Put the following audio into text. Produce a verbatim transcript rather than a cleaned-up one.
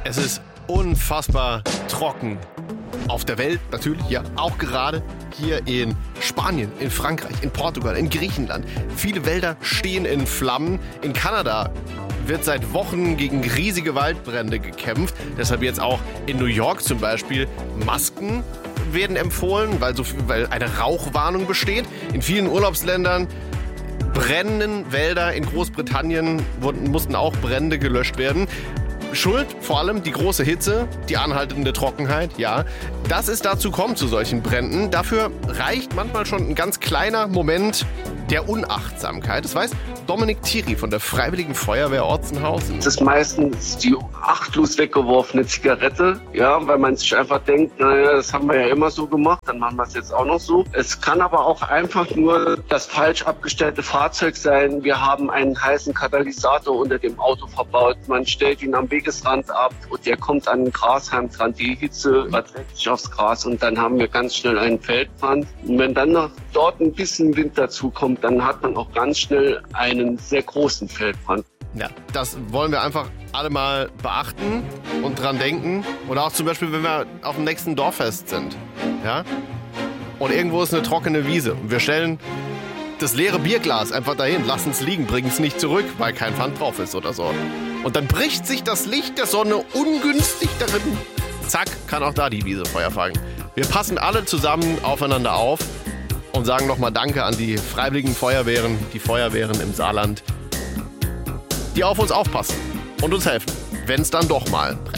Es ist unfassbar trocken. Auf der Welt natürlich, ja, auch gerade hier in Spanien, in Frankreich, in Portugal, in Griechenland. Viele Wälder stehen in Flammen. In Kanada wird seit Wochen gegen riesige Waldbrände gekämpft. Deshalb jetzt auch in New York zum Beispiel Masken werden empfohlen, weil, so viel, weil eine Rauchwarnung besteht. In vielen Urlaubsländern brennen Wälder. In Großbritannien wurden, mussten auch Brände gelöscht werden. Schuld vor allem die große Hitze, die anhaltende Trockenheit, ja. Dass es dazu kommt, zu solchen Bränden, dafür reicht manchmal schon ein ganz kleiner Moment der Unachtsamkeit. Das weiß Dominik Thierry von der Freiwilligen Feuerwehr Ortzenhausen. Es ist meistens die achtlos weggeworfene Zigarette, ja, weil man sich einfach denkt, naja, das haben wir ja immer so gemacht, dann machen wir es jetzt auch noch so. Es kann aber auch einfach nur das falsch abgestellte Fahrzeug sein. Wir haben einen heißen Katalysator unter dem Auto verbaut. Man stellt ihn am Wegesrand ab und der kommt an den Grashalm dran. Die Hitze überträgt sich aufs Gras und dann haben wir ganz schnell einen Feldbrand. Und wenn dann noch dort ein bisschen Wind dazu kommt, dann hat man auch ganz schnell einen sehr großen Feldbrand. Ja, das wollen wir einfach alle mal beachten und dran denken. Oder auch zum Beispiel, wenn wir auf dem nächsten Dorffest sind. Ja? Und irgendwo ist eine trockene Wiese. Und wir stellen das leere Bierglas einfach dahin, lassen es liegen, bringen es nicht zurück, weil kein Pfand drauf ist oder so. Und dann bricht sich das Licht der Sonne ungünstig darin. Zack, kann auch da die Wiese Feuer fangen. Wir passen alle zusammen aufeinander auf und sagen nochmal Danke an die Freiwilligen Feuerwehren, die Feuerwehren im Saarland, die auf uns aufpassen und uns helfen, wenn es dann doch mal brennt.